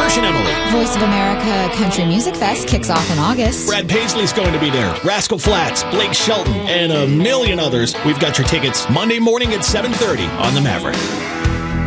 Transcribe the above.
Marsh and Emily. Voice of America Country Music Fest kicks off in August. Brad Paisley's going to be there. Rascal Flatts, Blake Shelton, and a million others. We've got your tickets Monday morning at 7:30 on The Maverick.